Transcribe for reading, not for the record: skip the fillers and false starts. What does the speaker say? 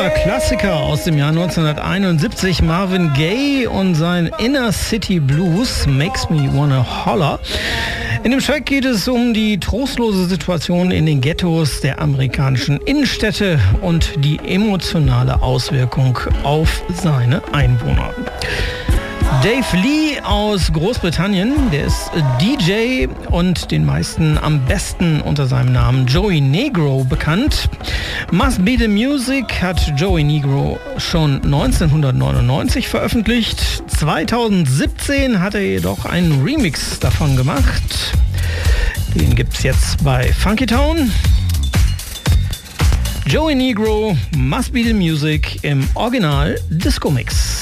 großer Klassiker aus dem Jahr 1971, Marvin Gaye und sein Inner City Blues, Makes Me Wanna Holler. In dem Track geht es um die trostlose Situation in den Ghettos der amerikanischen Innenstädte und die emotionale Auswirkung auf seine Einwohner. Dave Lee aus Großbritannien, der ist DJ und den meisten am besten unter seinem Namen Joey Negro bekannt. Must Be The Music hat Joey Negro schon 1999 veröffentlicht. 2017 hat er jedoch einen Remix davon gemacht. Den gibt's jetzt bei Funky Town. Joey Negro, Must Be The Music im Original Disco Mix.